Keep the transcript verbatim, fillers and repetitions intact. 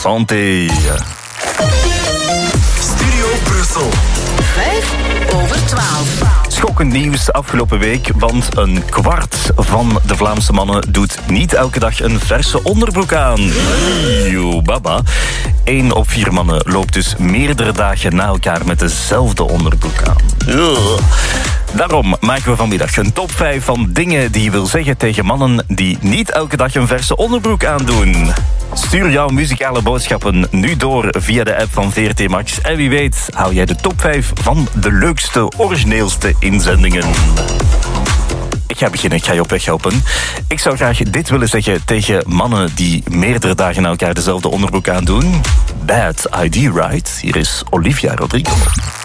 Santé. Studio Brussel. Vijf over twaalf. Schokkend nieuws afgelopen week, want een kwart van de Vlaamse mannen doet niet elke dag een verse onderbroek aan. Yo, baba. Eén op vier mannen loopt dus meerdere dagen na elkaar met dezelfde onderbroek aan. Ugh. Daarom maken we vanmiddag een top vijf van dingen die je wil zeggen tegen mannen die niet elke dag een verse onderbroek aandoen. Stuur jouw muzikale boodschappen nu door via de app van V R T Max. En wie weet hou jij de top vijf van de leukste, origineelste inzendingen. Ik ga beginnen, ik ga je op weg helpen. Ik zou graag dit willen zeggen tegen mannen die meerdere dagen na elkaar dezelfde onderbroek aandoen. Bad idea, right? Hier is Olivia Rodrigo.